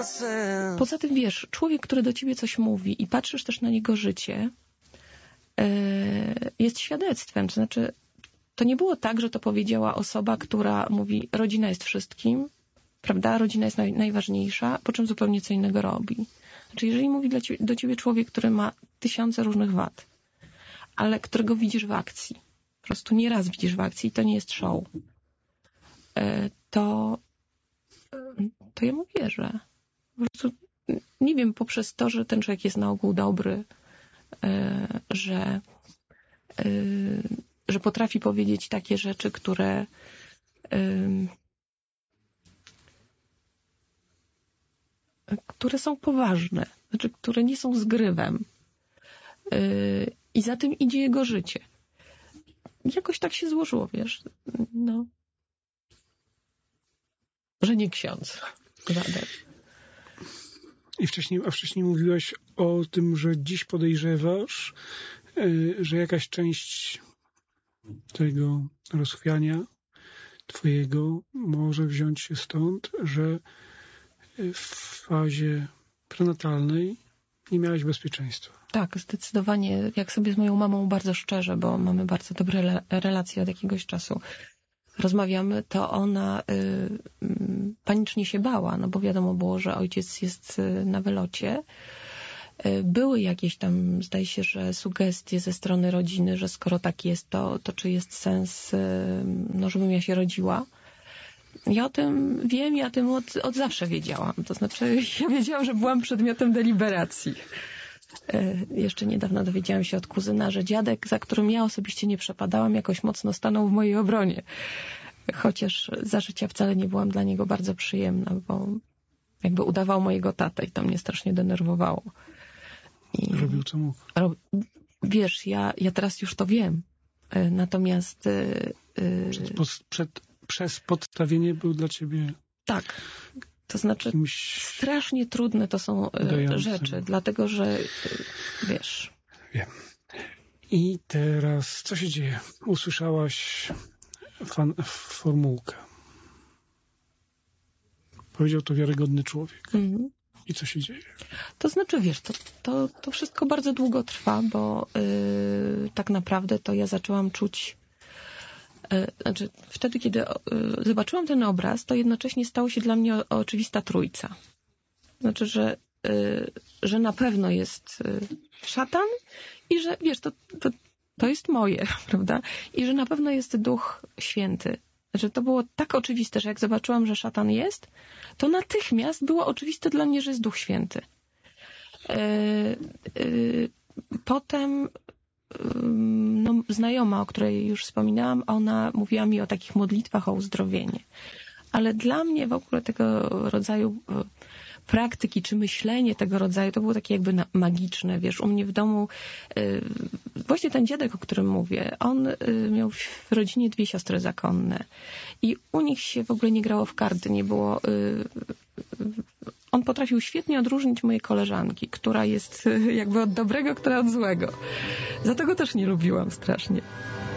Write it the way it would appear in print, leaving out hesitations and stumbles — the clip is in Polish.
Poza tym, wiesz, człowiek, który do ciebie coś mówi i patrzysz też na jego życie, jest świadectwem. To znaczy, to nie było tak, że to powiedziała osoba, która mówi, rodzina jest wszystkim, prawda? Rodzina jest najważniejsza, po czym zupełnie co innego robi. Znaczy, jeżeli mówi do ciebie człowiek, który ma tysiące różnych wad, ale którego widzisz w akcji, po prostu nieraz widzisz w akcji i to nie jest show, to ja mu wierzę. Po prostu, nie wiem, poprzez to, że ten człowiek jest na ogół dobry, że potrafi powiedzieć takie rzeczy, które są poważne, znaczy, które nie są zgrywem. I za tym idzie jego życie. Jakoś tak się złożyło, wiesz, no, że nie ksiądz. Żaden. A wcześniej mówiłaś o tym, że dziś podejrzewasz, że jakaś część tego rozchwiania twojego może wziąć się stąd, że w fazie prenatalnej nie miałaś bezpieczeństwa. Tak, zdecydowanie. Jak sobie z moją mamą bardzo szczerze, bo mamy bardzo dobre relacje od jakiegoś czasu, rozmawiamy, to ona panicznie się bała, no bo wiadomo było, że ojciec jest na wylocie. Były jakieś tam, zdaje się, że sugestie ze strony rodziny, że skoro tak jest, to czy jest sens, no, żebym ja się rodziła. Ja o tym wiem, ja o tym od zawsze wiedziałam. To znaczy, ja wiedziałam, że byłam przedmiotem deliberacji. Jeszcze niedawno dowiedziałam się od kuzyna, że dziadek, za którym ja osobiście nie przepadałam, jakoś mocno stanął w mojej obronie. Chociaż za życia wcale nie byłam dla niego bardzo przyjemna, bo jakby udawał mojego tatę i to mnie strasznie denerwowało. Robił co mógł. Wiesz, ja teraz już to wiem. Natomiast... Przez podstawienie był dla ciebie... Tak. To znaczy, strasznie trudne to są rzeczy, dlatego że, wiesz... Wiem. I teraz, co się dzieje? Usłyszałaś formułkę. Powiedział to wiarygodny człowiek. Mhm. I co się dzieje? To znaczy, wiesz, to wszystko bardzo długo trwa, bo tak naprawdę to ja zaczęłam czuć... Znaczy, wtedy, kiedy zobaczyłam ten obraz, to jednocześnie stało się dla mnie oczywista trójca. Znaczy, że na pewno jest szatan i że, wiesz, to jest moje, prawda? I że na pewno jest Duch Święty. Że to było tak oczywiste, że jak zobaczyłam, że szatan jest, to natychmiast było oczywiste dla mnie, że jest Duch Święty. Potem no, znajoma, o której już wspominałam, ona mówiła mi o takich modlitwach o uzdrowienie. Ale dla mnie w ogóle tego rodzaju praktyki, czy myślenie tego rodzaju, to było takie jakby magiczne, wiesz, u mnie w domu właśnie ten dziadek, o którym mówię, on miał w rodzinie 2 siostry zakonne i u nich się w ogóle nie grało w karty, nie było... On potrafił świetnie odróżnić mojej koleżanki, która jest jakby od dobrego, która od złego. Za tego też nie lubiłam strasznie.